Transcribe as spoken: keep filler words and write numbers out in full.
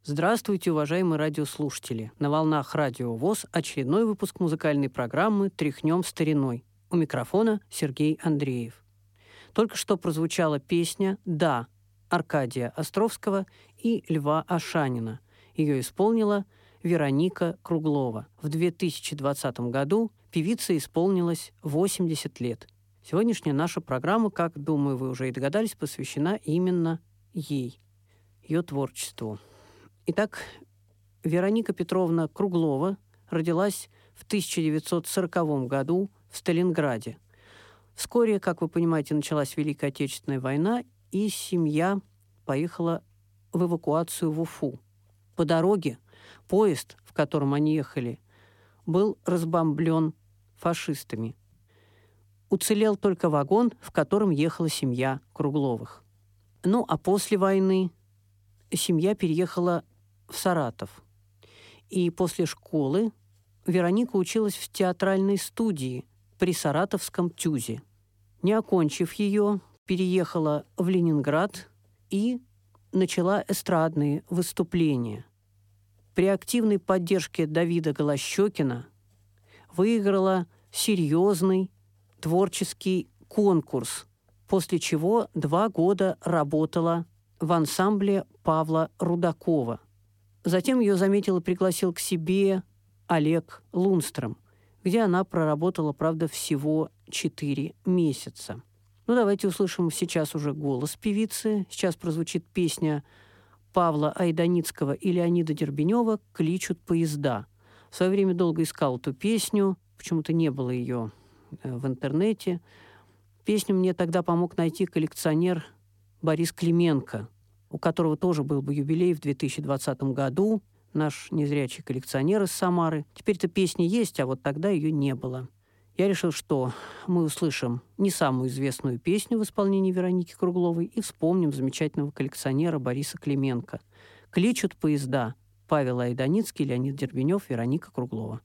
Здравствуйте, уважаемые радиослушатели! На волнах Радио ВОС очередной выпуск музыкальной программы «Тряхнем стариной». У микрофона Сергей Андреев. Только что прозвучала песня «Да» Аркадия Островского и Льва Ашанина. Ее исполнила Вероника Круглова. В две тысячи двадцатом году певице исполнилось восемьдесят лет. Сегодняшняя наша программа, как, думаю, вы уже и догадались, посвящена именно ей, ее творчеству. Итак, Вероника Петровна Круглова родилась в тысяча девятьсот сороковом году в Сталинграде. Вскоре, как вы понимаете, началась Великая Отечественная война, и семья поехала в эвакуацию в Уфу. По дороге поезд, в котором они ехали, был разбомблен фашистами. Уцелел только вагон, в котором ехала семья Кругловых. Ну, а после войны семья переехала в Саратов. И после школы Вероника училась в театральной студии при Саратовском ТЮЗе. Не окончив ее, переехала в Ленинград и начала эстрадные выступления. При активной поддержке Давида Голощёкина выиграла серьезный творческий конкурс, после чего два года работала в ансамбле Павла Рудакова. Затем ее заметил и пригласил к себе Олег Лунстром, где она проработала, правда, всего четыре месяца. Ну, давайте услышим сейчас уже голос певицы. Сейчас прозвучит песня Павла Айданицкого и Леонида Дербенева «Кличут поезда». В свое время долго искал эту песню, почему-то не было ее в интернете. Песню мне тогда помог найти коллекционер Борис Клименко, у которого тоже был бы юбилей в две тысячи двадцатом году, наш незрячий коллекционер из Самары. Теперь-то песня есть, а вот тогда ее не было. Я решил, что мы услышим не самую известную песню в исполнении Вероники Кругловой и вспомним замечательного коллекционера Бориса Клименко. «Кличут поезда» Павел Айданицкий, Леонид Дербенев, Вероника Круглова.